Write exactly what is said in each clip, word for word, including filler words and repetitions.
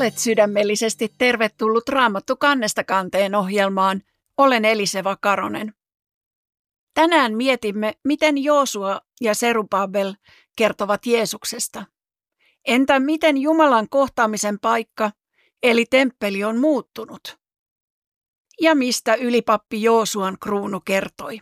Olet sydämellisesti tervetullut Raamattu kannesta kanteen ohjelmaan. Olen Eliseva Karonen. Tänään mietimme, miten Joosua ja Serubabel kertovat Jeesuksesta. Entä miten Jumalan kohtaamisen paikka, eli temppeli, on muuttunut? Ja mistä ylipappi Joosuan kruunu kertoi?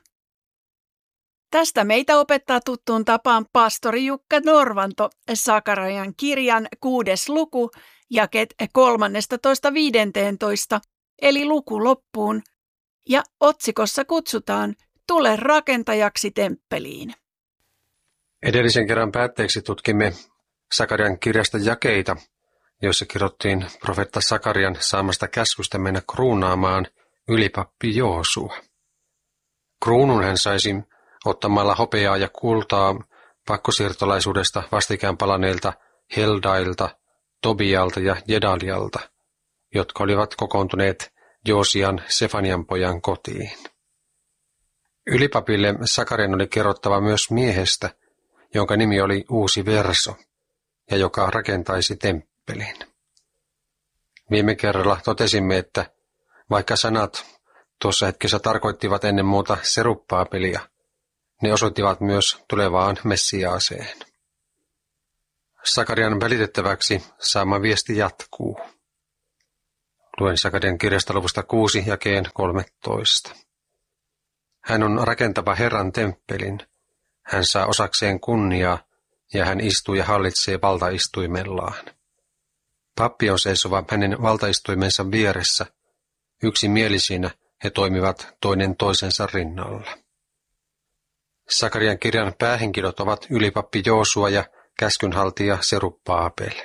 Tästä meitä opettaa tuttuun tapaan pastori Jukka Norvanto Sakarian kirjan kuudes luku, jakeet kolmannestatoista viidenteentoista, eli luku loppuun, ja otsikossa kutsutaan Tule rakentajaksi temppeliin. Edellisen kerran päätteeksi tutkimme Sakarian kirjasta jakeita, joissa kirjoittiin profeetta Sakarian saamasta käskystä mennä kruunaamaan ylipappi Joosua. Kruunun hän saisi ottamalla hopeaa ja kultaa pakkosiirtolaisuudesta vastikään palaneilta Heldailta, Tobialta ja Jedalialta, jotka olivat kokoontuneet Joosian Sefanian pojan kotiin. Ylipapille Sakarian oli kerrottava myös miehestä, jonka nimi oli Uusi Verso, ja joka rakentaisi temppelin. Viime kerralla totesimme, että vaikka sanat tuossa hetkessä tarkoittivat ennen muuta Serubbaabelia, ne osoittivat myös tulevaan Messiaaseen. Sakarian välitettäväksi saama viesti jatkuu. Luen Sakarian kirjasta luvusta kuusi jakeen kolmetoista. Hän on rakentava Herran temppelin. Hän saa osakseen kunniaa, ja hän istuu ja hallitsee valtaistuimellaan. Pappi on seisova hänen valtaistuimensa vieressä. Yksimielisinä he toimivat toinen toisensa rinnalla. Sakarian kirjan päähenkilöt ovat ylipappi Joosua ja käskynhaltija Serubbabel.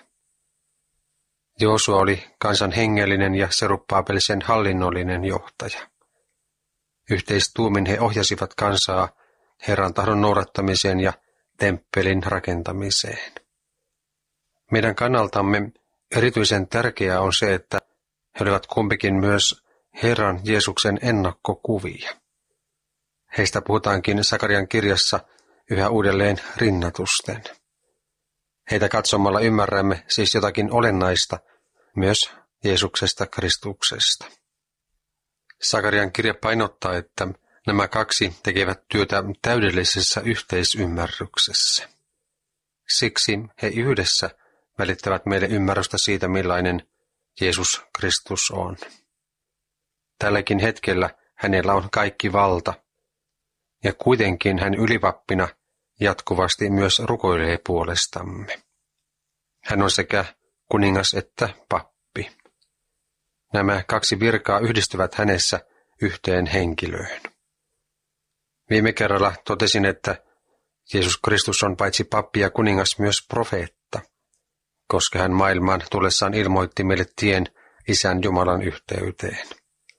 Joosua oli kansan hengellinen ja Serubbabel sen hallinnollinen johtaja. Yhteistuumin he ohjasivat kansaa Herran tahdon noudattamiseen ja temppelin rakentamiseen. Meidän kannaltamme erityisen tärkeää on se, että he olivat kumpikin myös Herran Jeesuksen ennakkokuvia. Heistä puhutaankin Sakarian kirjassa yhä uudelleen rinnatusten. Heitä katsomalla ymmärrämme siis jotakin olennaista myös Jeesuksesta Kristuksesta. Sakarian kirja painottaa, että nämä kaksi tekevät työtä täydellisessä yhteisymmärryksessä. Siksi he yhdessä välittävät meille ymmärrystä siitä, millainen Jeesus Kristus on. Tälläkin hetkellä hänellä on kaikki valta, ja kuitenkin hän ylipappina jatkuvasti myös rukoilee puolestamme. Hän on sekä kuningas että pappi. Nämä kaksi virkaa yhdistyvät hänessä yhteen henkilöön. Viime kerralla totesin, että Jeesus Kristus on paitsi pappi ja kuningas myös profeetta, koska hän maailmaan tullessaan ilmoitti meille tien Isän Jumalan yhteyteen.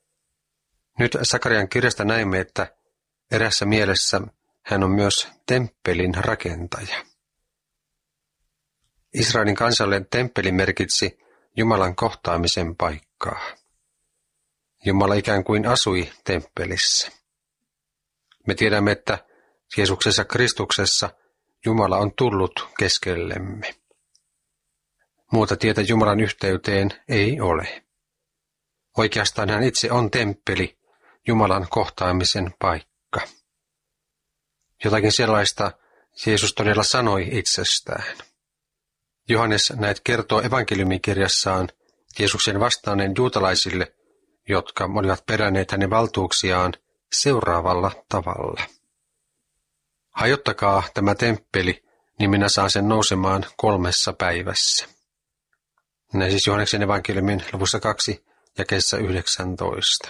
Nyt Sakarian kirjasta näemme, että erässä mielessä hän on myös temppelin rakentaja. Israelin kansalle temppeli merkitsi Jumalan kohtaamisen paikkaa. Jumala ikään kuin asui temppelissä. Me tiedämme, että Jeesuksessa Kristuksessa Jumala on tullut keskellemme. Muuta tietä Jumalan yhteyteen ei ole. Oikeastaan hän itse on temppeli, Jumalan kohtaamisen paikka. Jotakin sellaista Jeesus todella sanoi itsestään. Johannes näet kertoo evankeliumikirjassaan Jeesuksen vastaaneen juutalaisille, jotka olivat peränneet hänen valtuuksiaan seuraavalla tavalla. Hajottakaa tämä temppeli, niin minä saan sen nousemaan kolmessa päivässä. Näin siis Johanneksen evankeliumin luvussa kaksi jakeessa yhdeksäntoista.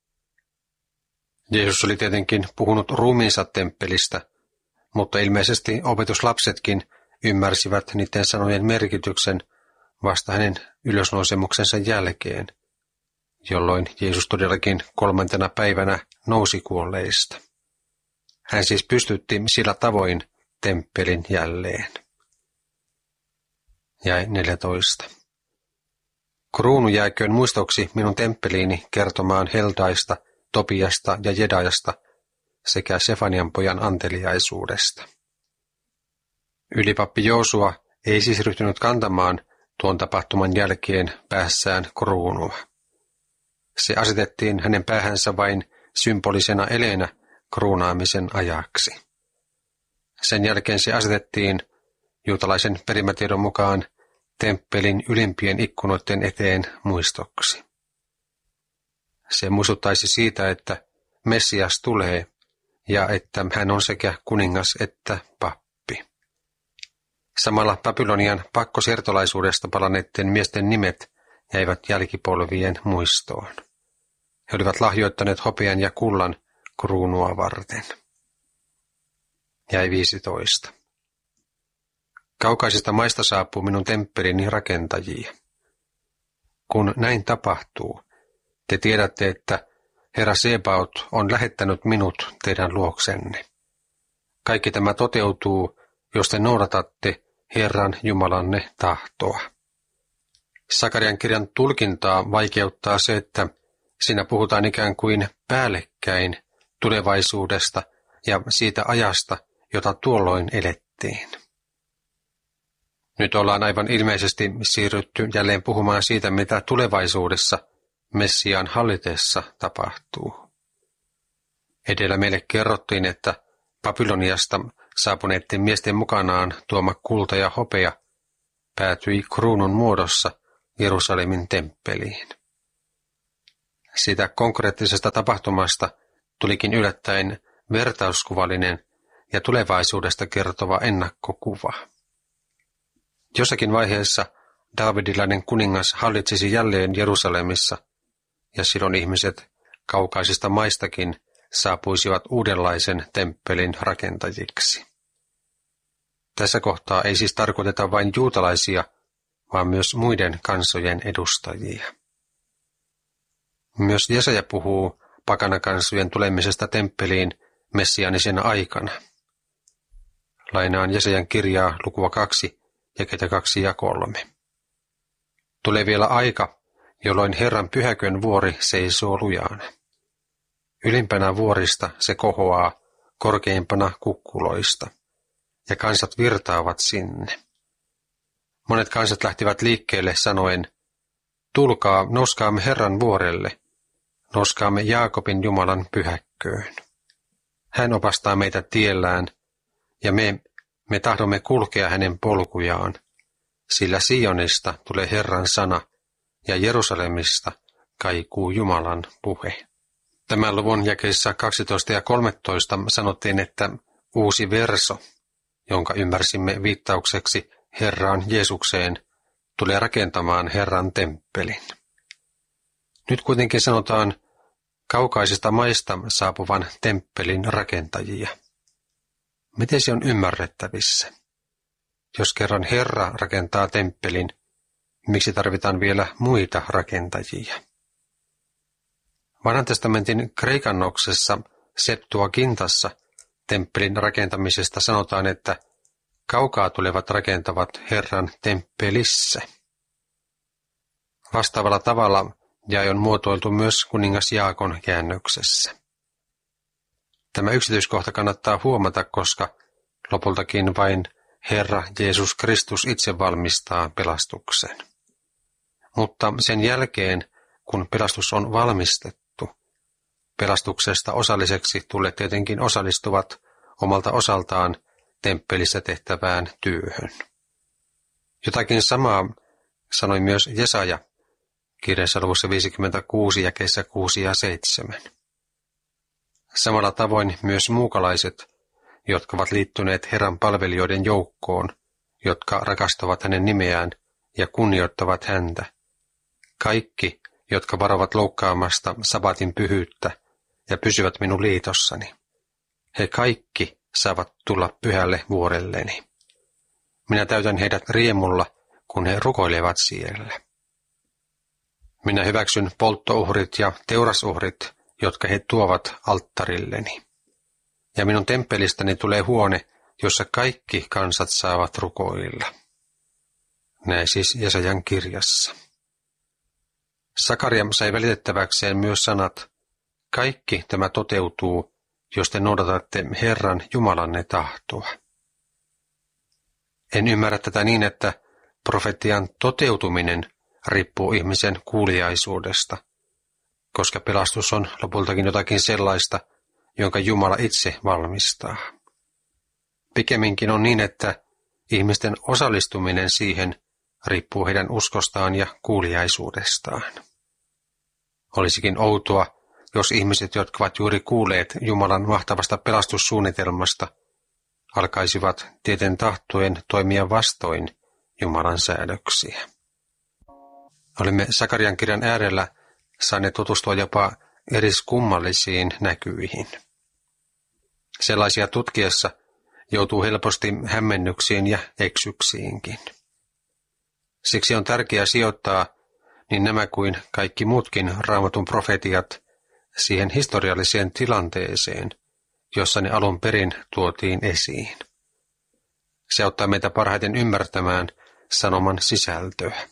Jeesus oli tietenkin puhunut ruumiinsa temppelistä, mutta ilmeisesti opetuslapsetkin ymmärsivät niiden sanojen merkityksen vasta hänen ylösnousemuksensa jälkeen, jolloin Jeesus todellakin kolmantena päivänä nousi kuolleista. Hän siis pystytti sillä tavoin temppelin jälleen. Jäi neljätoista. Kruunu jääköön muistoksi minun temppeliini kertomaan Heldaista, Tobiasta ja Jedajasta sekä Sefanian pojan anteliaisuudesta. Ylipappi Joosua ei siis ryhtynyt kantamaan tuon tapahtuman jälkeen päässään kruunua. Se asetettiin hänen päähänsä vain symbolisena eleenä kruunaamisen ajaksi. Sen jälkeen se asetettiin juutalaisen perimätiedon mukaan temppelin ylimpien ikkunoiden eteen muistoksi. Se muistuttaisi siitä, että Messias tulee ja että hän on sekä kuningas että pappi. Samalla Babylonian pakkosiirtolaisuudesta palanneiden miesten nimet jäivät jälkipolvien muistoon. He olivat lahjoittaneet hopean ja kullan kruunua varten. Jäi viisitoista. Kaukaisista maista saapuu minun temppelini rakentajia. Kun näin tapahtuu, te tiedätte, että Herra Sebaot on lähettänyt minut teidän luoksenne. Kaikki tämä toteutuu, jos te noudatatte Herran Jumalanne tahtoa. Sakarian kirjan tulkintaa vaikeuttaa se, että siinä puhutaan ikään kuin päällekkäin tulevaisuudesta ja siitä ajasta, jota tuolloin elettiin. Nyt ollaan aivan ilmeisesti siirrytty jälleen puhumaan siitä, mitä tulevaisuudessa Messiaan hallitessa tapahtuu. Edellä meille kerrottiin, että Babyloniasta saapuneiden miesten mukanaan tuoma kulta ja hopea päätyi kruunun muodossa Jerusalemin temppeliin. Siitä konkreettisesta tapahtumasta tulikin yllättäen vertauskuvallinen ja tulevaisuudesta kertova ennakkokuva. Jossakin vaiheessa Daavidilainen kuningas hallitsisi jälleen Jerusalemissa, ja silloin ihmiset kaukaisista maistakin saapuisivat uudenlaisen temppelin rakentajiksi. Tässä kohtaa ei siis tarkoiteta vain juutalaisia, vaan myös muiden kansojen edustajia. Myös Jesaja puhuu pakanakansojen tulemisesta temppeliin messiaanisena aikana. Lainaan Jesajan kirjaa lukua kaksi, jakeita kaksi ja kolme. Tulee vielä aika, jolloin Herran pyhäkön vuori seisoo lujaana. Ylimpänä vuorista se kohoaa korkeimpana kukkuloista, ja kansat virtaavat sinne. Monet kansat lähtivät liikkeelle sanoen, tulkaa, noskaamme Herran vuorelle, noskaamme Jaakobin Jumalan pyhäkköön. Hän opastaa meitä tiellään, ja me, me tahdomme kulkea hänen polkujaan, sillä Sionista tulee Herran sana, ja Jerusalemista kaikuu Jumalan puhe. Tämän luvun jakeissa kaksitoista ja kolmetoista sanottiin, että uusi verso, jonka ymmärsimme viittaukseksi Herraan Jeesukseen, tulee rakentamaan Herran temppelin. Nyt kuitenkin sanotaan kaukaisista maista saapuvan temppelin rakentajia. Miten se on ymmärrettävissä? Jos kerran Herra rakentaa temppelin, miksi tarvitaan vielä muita rakentajia? Vanhan testamentin kreikannoksessa Septuagintassa temppelin rakentamisesta sanotaan, että kaukaa tulevat rakentavat Herran temppelissä. Vastaavalla tavalla jae on muotoiltu myös kuningas Jaakon käännöksessä. Tämä yksityiskohta kannattaa huomata, koska lopultakin vain Herra Jeesus Kristus itse valmistaa pelastuksen. Mutta sen jälkeen, kun pelastus on valmistettu, pelastuksesta osalliseksi tulleet tietenkin osallistuvat omalta osaltaan temppelissä tehtävään työhön. Jotakin samaa sanoi myös Jesaja kirjassa luvussa viisikymmentäkuusi jakeissa kuusi ja seitsemän. Samalla tavoin myös muukalaiset, jotka ovat liittyneet Herran palvelijoiden joukkoon, jotka rakastavat hänen nimeään ja kunnioittavat häntä. Kaikki, jotka varovat loukkaamasta sabatin pyhyyttä ja pysyvät minun liitossani. He kaikki saavat tulla pyhälle vuorelleni. Minä täytän heidät riemulla, kun he rukoilevat siellä. Minä hyväksyn polttouhrit ja teurasuhrit, jotka he tuovat alttarilleni. Ja minun temppelistäni tulee huone, jossa kaikki kansat saavat rukoilla. Näin siis Jesajan kirjassa. Sakaria sai välitettäväkseen myös sanat, kaikki tämä toteutuu, jos te noudatatte Herran Jumalanne tahtoa. En ymmärrä tätä niin, että profetian toteutuminen riippuu ihmisen kuuliaisuudesta, koska pelastus on lopultakin jotakin sellaista, jonka Jumala itse valmistaa. Pikemminkin on niin, että ihmisten osallistuminen siihen riippuu heidän uskostaan ja kuuliaisuudestaan. Olisikin outoa, jos ihmiset, jotka ovat juuri kuulleet Jumalan mahtavasta pelastussuunnitelmasta, alkaisivat tieten tahtoen toimia vastoin Jumalan säädöksiä. Olemme Sakarian kirjan äärellä saaneet tutustua jopa eriskummallisiin näkyihin. Sellaisia tutkiessa joutuu helposti hämmennyksiin ja eksyksiinkin. Siksi on tärkeää sijoittaa niin nämä kuin kaikki muutkin Raamatun profetiat siihen historialliseen tilanteeseen, jossa ne alun perin tuotiin esiin. Se auttaa meitä parhaiten ymmärtämään sanoman sisältöä.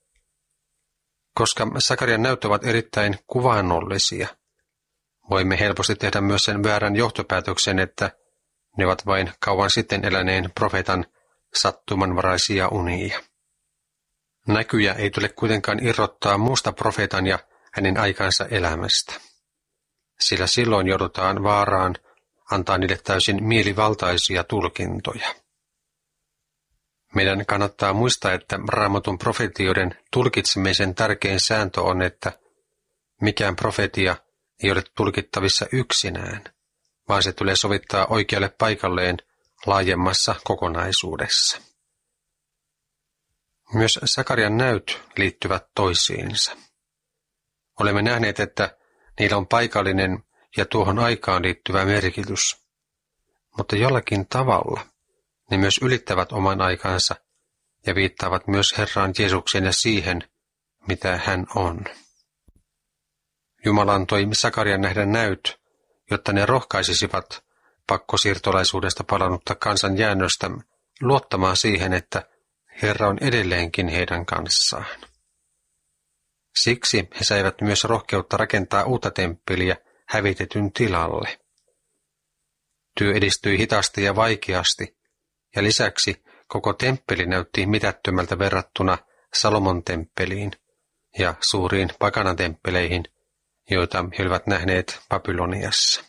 Koska Sakarian näytöt ovat erittäin kuvaannollisia, voimme helposti tehdä myös sen väärän johtopäätöksen, että ne ovat vain kauan sitten eläneen profeetan sattumanvaraisia unia. Näkyjä ei tule kuitenkaan irrottaa muusta profeetan ja hänen aikansa elämästä, sillä silloin joudutaan vaaraan antaa niille täysin mielivaltaisia tulkintoja. Meidän kannattaa muistaa, että Raamatun profetioiden tulkitsemisen tärkein sääntö on, että mikään profetia ei ole tulkittavissa yksinään, vaan se tulee sovittaa oikealle paikalleen laajemmassa kokonaisuudessa. Myös Sakarian näyt liittyvät toisiinsa. Olemme nähneet, että niillä on paikallinen ja tuohon aikaan liittyvä merkitys, mutta jollakin tavalla ne myös ylittävät oman aikansa ja viittaavat myös Herran Jeesuksen ja siihen, mitä hän on. Jumala antoi Sakarian nähdä näyt, jotta ne rohkaisisivat pakkosiirtolaisuudesta palannutta kansan jäännöstä luottamaan siihen, että Herra on edelleenkin heidän kanssaan. Siksi he saivat myös rohkeutta rakentaa uutta temppeliä hävitetyn tilalle. Työ edistyi hitaasti ja vaikeasti, ja lisäksi koko temppeli näytti mitättömältä verrattuna Salomon temppeliin ja suuriin pakanatemppeleihin, joita he olivat nähneet Babyloniassa.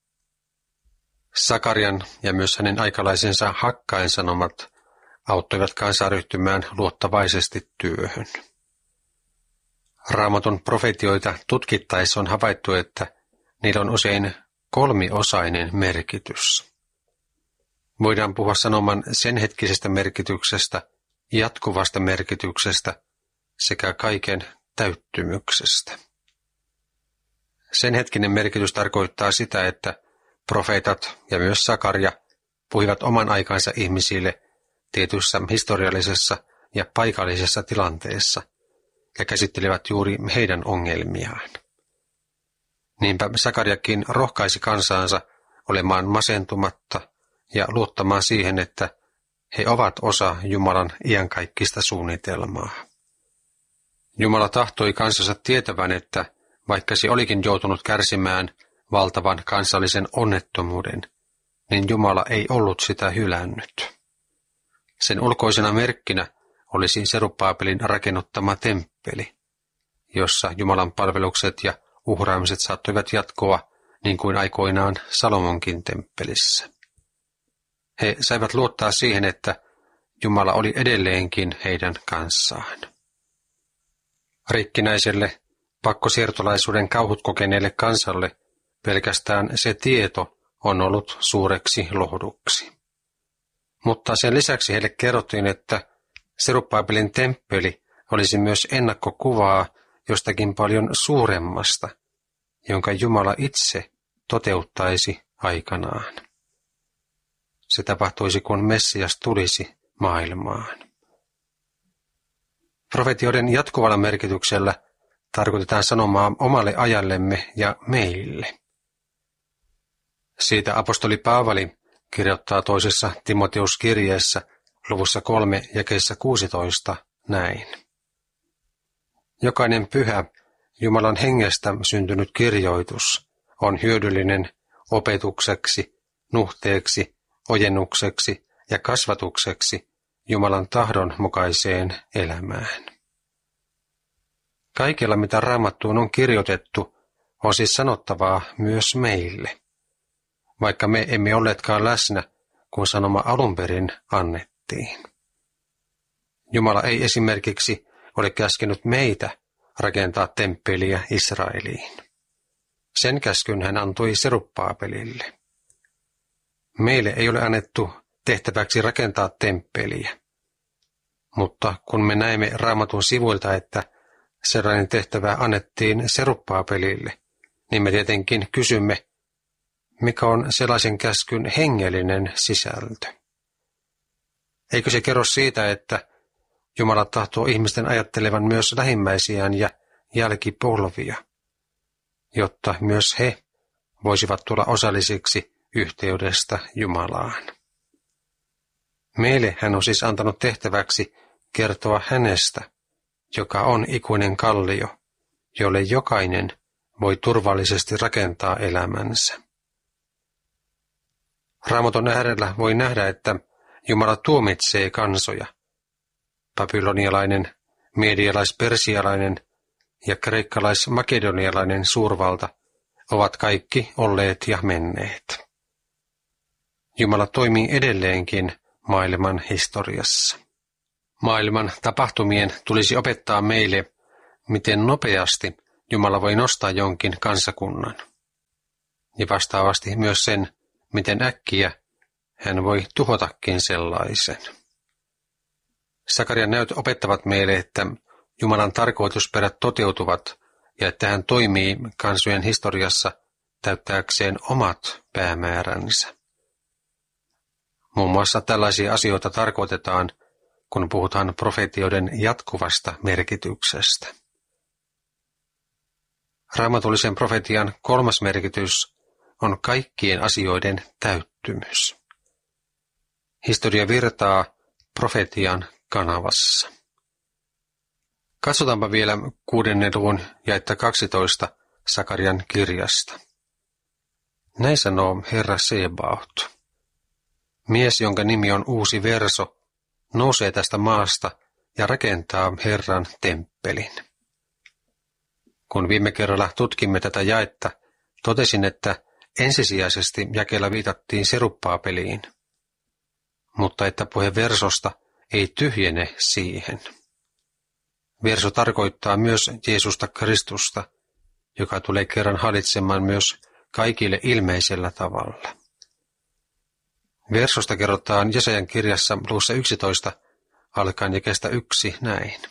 Sakarian ja myös hänen aikalaisensa Hakkain sanomat auttoivat kansaa ryhtymään luottavaisesti työhön. Raamatun profetioita tutkittaessa on havaittu, että niillä on usein kolmiosainen merkitys. Voidaan puhua sanoman sen hetkisestä merkityksestä, jatkuvasta merkityksestä sekä kaiken täyttymyksestä. Sen hetkinen merkitys tarkoittaa sitä, että profeetat ja myös Sakaria puhuivat oman aikansa ihmisille tietyssä historiallisessa ja paikallisessa tilanteessa ja käsittelevät juuri heidän ongelmiaan. Niinpä Sakariakin rohkaisi kansaansa olemaan masentumatta ja luottamaan siihen, että he ovat osa Jumalan iankaikkista suunnitelmaa. Jumala tahtoi kansansa tietävän, että vaikka se olikin joutunut kärsimään valtavan kansallisen onnettomuuden, niin Jumala ei ollut sitä hylännyt. Sen ulkoisena merkkinä olisi Serubbabelin rakennuttama temppeli, jossa Jumalan palvelukset ja uhraamiset saattoivat jatkoa niin kuin aikoinaan Salomonkin temppelissä. He saivat luottaa siihen, että Jumala oli edelleenkin heidän kanssaan. Rikkinäiselle, pakkosiirtolaisuuden kauhut kokeneelle kansalle pelkästään se tieto on ollut suureksi lohduksi. Mutta sen lisäksi heille kerrottiin, että Serubbabelin temppeli olisi myös ennakkokuvaa jostakin paljon suuremmasta, jonka Jumala itse toteuttaisi aikanaan. Se tapahtuisi, kun Messias tulisi maailmaan. Profetioiden jatkuvalla merkityksellä tarkoitetaan sanomaa omalle ajallemme ja meille. Siitä apostoli Paavali kirjoittaa toisessa Timoteus-kirjeessä luvussa kolme jakeessa kuusitoista näin. Jokainen pyhä, Jumalan hengestä syntynyt kirjoitus on hyödyllinen opetukseksi, nuhteeksi, ojennukseksi ja kasvatukseksi, Jumalan tahdon mukaiseen elämään. Kaikella, mitä Raamattuun on kirjoitettu, on siis sanottavaa myös meille, vaikka me emme olleetkaan läsnä, kun sanoma alun perin annettiin. Jumala ei esimerkiksi ole käskenyt meitä rakentaa temppeliä Israeliin. Sen käskyn hän antoi Serubbaabelille. Meille ei ole annettu tehtäväksi rakentaa temppeliä, mutta kun me näemme Raamatun sivuilta, että sellainen tehtävä annettiin Serubbaabelille, niin me tietenkin kysymme, mikä on sellaisen käskyn hengellinen sisältö. Eikö se kerro siitä, että Jumala tahtoo ihmisten ajattelevan myös lähimmäisiään ja jälkipolvia, jotta myös he voisivat tulla osallisiksi yhteydestä Jumalaan. Meille hän on siis antanut tehtäväksi kertoa hänestä, joka on ikuinen kallio, jolle jokainen voi turvallisesti rakentaa elämänsä. Raamatun äärellä voi nähdä, että Jumala tuomitsee kansoja. Babylonialainen, medialais-persialainen ja kreikkalais-makedonialainen suurvalta ovat kaikki olleet ja menneet. Jumala toimii edelleenkin maailman historiassa. Maailman tapahtumien tulisi opettaa meille, miten nopeasti Jumala voi nostaa jonkin kansakunnan. Ja vastaavasti myös sen, miten äkkiä hän voi tuhotakin sellaisen. Sakarian näyt opettavat meille, että Jumalan tarkoitusperät toteutuvat ja että hän toimii kansojen historiassa täyttääkseen omat päämääränsä. Muun muassa tällaisia asioita tarkoitetaan, kun puhutaan profetioiden jatkuvasta merkityksestä. Raamatullisen profetian kolmas merkitys on kaikkien asioiden täyttymys. Historia virtaa profetian kanavassa. Katsotaanpa vielä kuudennen luvun jaetta kaksitoista Sakarian kirjasta. Näin sanoo Herra Sebaot. Mies, jonka nimi on Uusi Verso, nousee tästä maasta ja rakentaa Herran temppelin. Kun viime kerralla tutkimme tätä jaetta, totesin, että ensisijaisesti jakeella viitattiin Serubbaabeliin, mutta että puhe versosta ei tyhjene siihen. Verso tarkoittaa myös Jeesusta Kristusta, joka tulee kerran hallitsemaan myös kaikille ilmeisellä tavalla. Versosta kerrotaan Jesajan kirjassa luvussa yksitoista alkaen jakeesta yksi näin.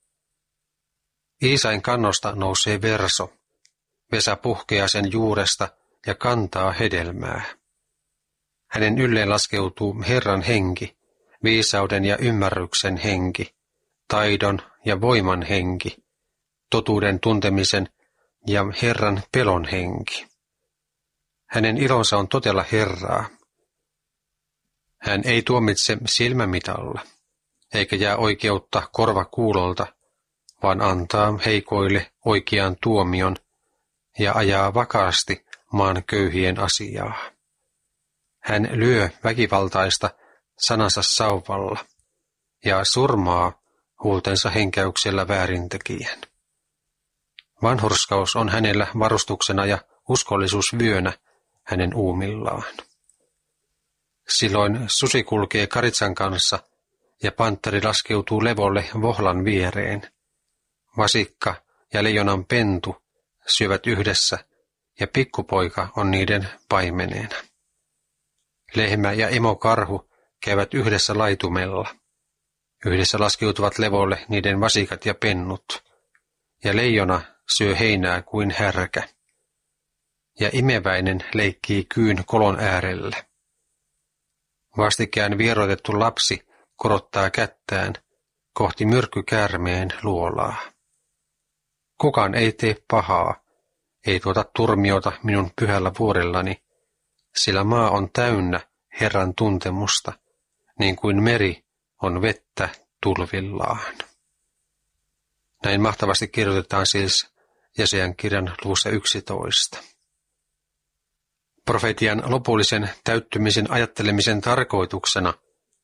Iisain kannosta nousee verso. Vesa puhkeaa sen juuresta ja kantaa hedelmää. Hänen ylleen laskeutuu Herran henki, viisauden ja ymmärryksen henki, taidon ja voiman henki, totuuden tuntemisen ja Herran pelon henki. Hänen ilonsa on totella Herraa. Hän ei tuomitse silmämitalla, eikä jää oikeutta korvakuulolta, vaan antaa heikoille oikean tuomion ja ajaa vakaasti maan köyhien asiaa. Hän lyö väkivaltaista sanansa sauvalla ja surmaa huultensa henkäyksellä väärintekijän. Vanhurskaus on hänellä varustuksena ja uskollisuus vyönä hänen uumillaan. Silloin susi kulkee karitsan kanssa ja pantteri laskeutuu levolle vohlan viereen. Vasikka ja leijonan pentu syövät yhdessä ja pikkupoika on niiden paimeneena. Lehmä ja emokarhu käyvät yhdessä laitumella. Yhdessä laskeutuvat levolle niiden vasikat ja pennut, ja leijona syö heinää kuin härkä. Ja imeväinen leikkii kyyn kolon äärellä. Vastikään vieroitettu lapsi korottaa kättään kohti myrkkykäärmeen luolaa. Kukaan ei tee pahaa, ei tuota turmiota minun pyhällä vuorellani, sillä maa on täynnä Herran tuntemusta, niin kuin meri on vettä tulvillaan. Näin mahtavasti kirjoitetaan siis Jesajan kirjan luvussa yksitoista. Profetian lopullisen täyttymisen ajattelemisen tarkoituksena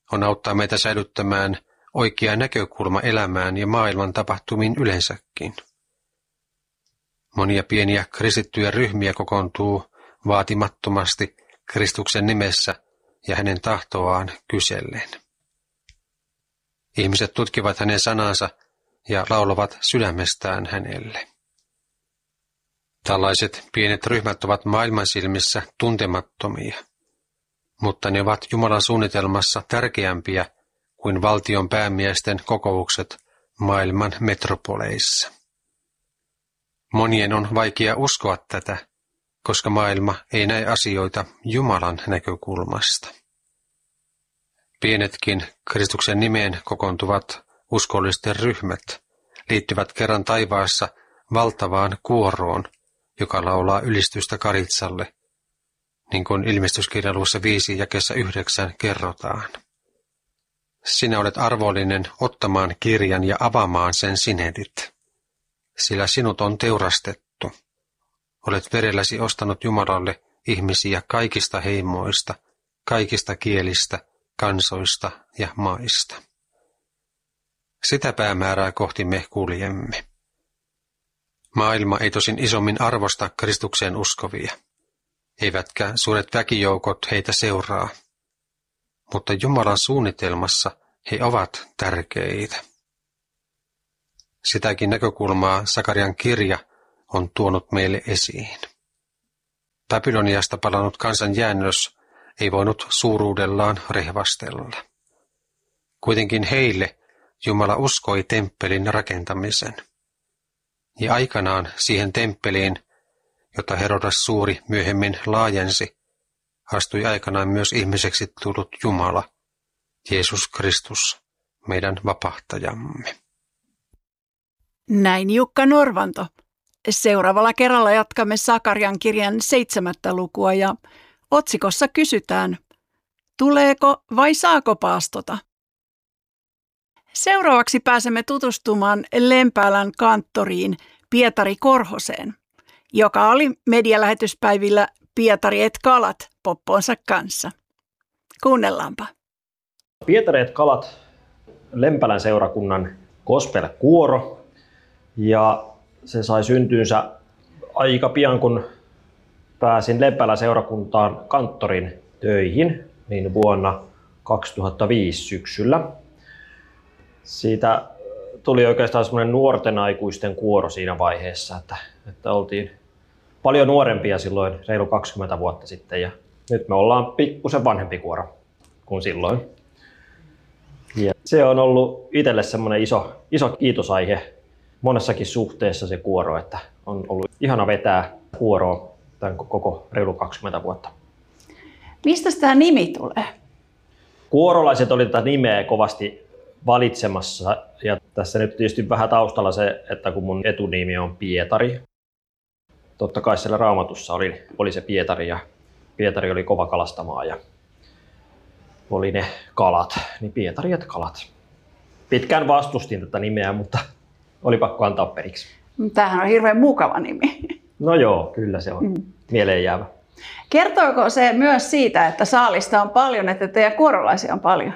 on auttaa meitä säilyttämään oikea näkökulma elämään ja maailman tapahtumiin yleensäkin. Monia pieniä kristittyjä ryhmiä kokoontuu vaatimattomasti Kristuksen nimessä ja hänen tahtoaan kysellen. Ihmiset tutkivat hänen sanansa ja laulavat sydämestään hänelle. Tällaiset pienet ryhmät ovat maailman silmissä tuntemattomia, mutta ne ovat Jumalan suunnitelmassa tärkeämpiä kuin valtion päämiesten kokoukset maailman metropoleissa. Monien on vaikea uskoa tätä, koska maailma ei näe asioita Jumalan näkökulmasta. Pienetkin Kristuksen nimeen kokoontuvat uskollisten ryhmät liittyvät kerran taivaassa valtavaan kuoroon, joka laulaa ylistystä Karitsalle, niin kuin ilmestyskirjaluvussa viisi jakeessa yhdeksän kerrotaan. Sinä olet arvollinen ottamaan kirjan ja avaamaan sen sinetit, sillä sinut on teurastettu. Olet verelläsi ostanut Jumalalle ihmisiä kaikista heimoista, kaikista kielistä, kansoista ja maista. Sitä päämäärää kohti me kuljemme. Maailma ei tosin isommin arvosta Kristukseen uskovia, eivätkä suuret väkijoukot heitä seuraa, mutta Jumalan suunnitelmassa he ovat tärkeitä. Sitäkin näkökulmaa Sakarian kirja on tuonut meille esiin. Babyloniasta palannut kansan jäännös ei voinut suuruudellaan rehvastella. Kuitenkin heille Jumala uskoi temppelin rakentamisen. Ja aikanaan siihen temppeliin, jota Herodas Suuri myöhemmin laajensi, astui aikanaan myös ihmiseksi tullut Jumala, Jeesus Kristus, meidän vapahtajamme. Näin Jukka Norvanto. Seuraavalla kerralla jatkamme Sakarian kirjan seitsemättä lukua ja otsikossa kysytään, tuleeko vai saako paastota? Seuraavaksi pääsemme tutustumaan Lempäälän kanttoriin Pietari Korhoseen, joka oli medialähetyspäivillä Pietari et kalat popponsa kanssa. Kuunnellaanpa. Pietari et kalat, Lempälän seurakunnan gospel-kuoro, ja se sai syntynsä aika pian, kun pääsin Lempälän seurakuntaan kanttorin töihin, niin vuonna kaksituhattaviisi syksyllä. Siitä tuli oikeastaan semmoinen nuorten aikuisten kuoro siinä vaiheessa, että, että oltiin paljon nuorempia silloin reilu kaksikymmentä vuotta sitten ja nyt me ollaan pikkusen vanhempi kuoro kuin silloin. Ja se on ollut itselle semmoinen iso, iso kiitosaihe monessakin suhteessa se kuoro, että on ollut ihana vetää kuoroa tämän koko reilu kaksikymmentä vuotta. Mistä tämä nimi tulee? Kuorolaiset oli tätä nimeä kovasti valitsemassa ja tässä nyt tietysti vähän taustalla se, että kun mun etunimi on Pietari. Totta kai siellä Raamatussa oli, oli se Pietari ja Pietari oli kova kalastamaan ja oli ne kalat, niin Pietari et kalat. Pitkään vastustin tätä nimeä, mutta oli pakko antaa periksi. Tämähän on hirveän mukava nimi. No joo, kyllä se on mm. mieleen jäävä. Kertooko se myös siitä, että saalista on paljon, että teidän kuorolaisia on paljon?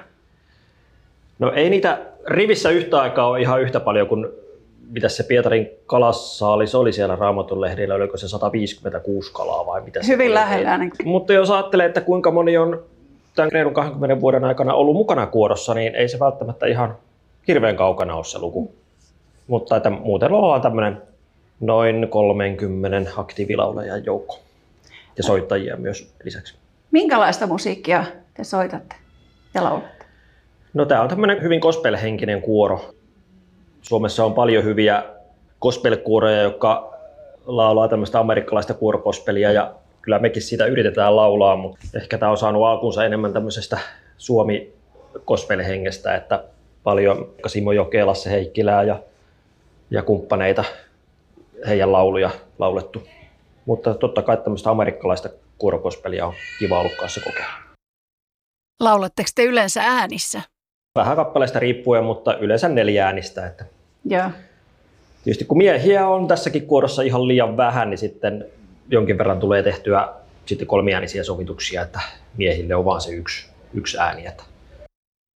No ei niitä rivissä yhtä aikaa ole ihan yhtä paljon kuin mitä se Pietarin kalassaalis oli siellä Raamatun lehdillä, oliko se sata viisikymmentäkuusi kalaa vai mitä se Hyvin oli? lähellä ainakin. Mutta jos ajattelee, että kuinka moni on tämän reilun kaksikymmentä vuoden aikana ollut mukana kuorossa, niin ei se välttämättä ihan hirveän kaukana ole se luku. Mutta että muuten ollaan tämmöinen noin kolmekymmentä aktiivilaulajan joukko ja soittajia myös lisäksi. Minkälaista musiikkia te soitatte ja laulatte? No tämä on tämmöinen hyvin gospel-henkinen kuoro. Suomessa on paljon hyviä gospel-kuoroja, jotka laulaa tämmöistä amerikkalaista kuorogospelia ja kyllä mekin siitä yritetään laulaa, mutta ehkä tämä on saanut alkunsa enemmän tämmöisestä Suomi-gospel-hengestä, että paljon Simo Jokela, Lasse Heikkilää ja, ja kumppaneita, heidän lauluja laulettu. Mutta totta kai tämmöistä amerikkalaista kuorogospelia on kiva ollut kanssa kokeilla. Laulatteko te yleensä äänissä? Vähän kappaleista riippuen, mutta yleensä neljä äänistä. Että Joo. Tietysti kun miehiä on tässäkin kuorossa ihan liian vähän, niin sitten jonkin verran tulee tehtyä sitten kolmiäänisiä sovituksia, että miehille on vaan se yksi, yksi ääni. Että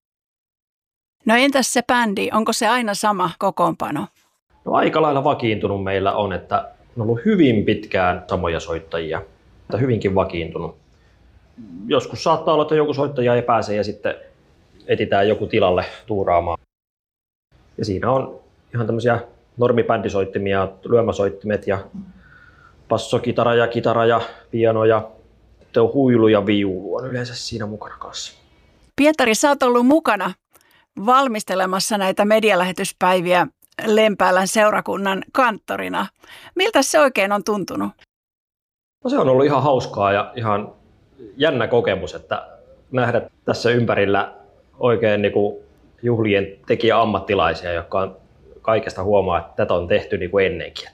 No entäs se bändi, onko se aina sama kokoonpano? No aika lailla vakiintunut meillä on, että on ollut hyvin pitkään samoja soittajia, että hyvinkin vakiintunut. Joskus saattaa olla, että joku soittaja ei pääse ja sitten etsitään joku tilalle tuuraamaan. Ja siinä on ihan tämmöisiä normibändisoittimia, lyömäsoittimet ja bassokitara ja kitara ja piano ja sitten on huilu ja viulu on yleensä siinä mukana kanssa. Pietari, sä oot ollut mukana valmistelemassa näitä medialähetyspäiviä Lempäälän seurakunnan kanttorina. Miltä se oikein on tuntunut? No se on ollut ihan hauskaa ja ihan jännä kokemus, että nähdä tässä ympärillä oikein niin kuin juhlien tekijä ammattilaisia, jotka on kaikesta huomaa, että tätä on tehty niin kuin ennenkin.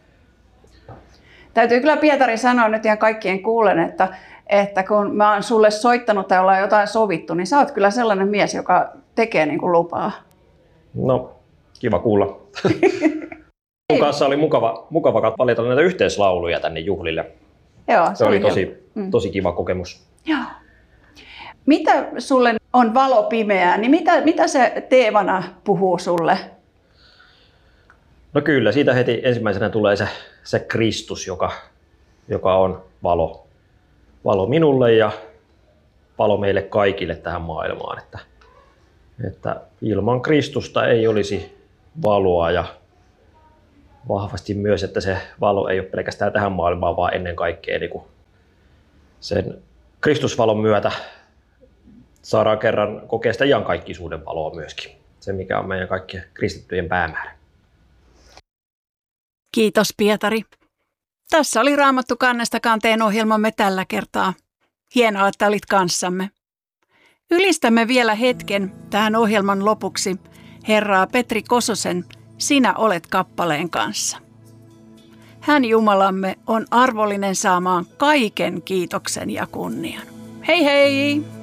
Täytyy kyllä Pietari sanoa nyt ihan kaikkien kuulen, että, että kun mä oon sulle soittanut tai ollaan jotain sovittu, niin sä oot kyllä sellainen mies, joka tekee niin kuin lupaa. No, kiva kuulla. Mun kanssa oli mukava, mukava valita näitä yhteislauluja tänne juhlille. Joo, se, se oli tosi, mm. tosi kiva kokemus. Joo. Mitä sulle on valo pimeää, niin mitä, mitä se teemana puhuu sulle? No kyllä, siitä heti ensimmäisenä tulee se, se Kristus, joka, joka on valo. Valo minulle ja valo meille kaikille tähän maailmaan. Että, että ilman Kristusta ei olisi valoa ja vahvasti myös, että se valo ei ole pelkästään tähän maailmaan, vaan ennen kaikkea niin kuin sen Kristusvalon myötä saadaan kerran kokea sitä iankaikkisuuden valoa myöskin. Se, mikä on meidän kaikkien kristittyjen päämäärä. Kiitos Pietari. Tässä oli Raamattu kannesta kanteen ohjelmamme tällä kertaa. Hienoa, että olit kanssamme. Ylistämme vielä hetken tähän ohjelman lopuksi Herraa Petri Kososen Sinä olet kappaleen kanssa. Hän Jumalamme on arvollinen saamaan kaiken kiitoksen ja kunnian. Hei hei!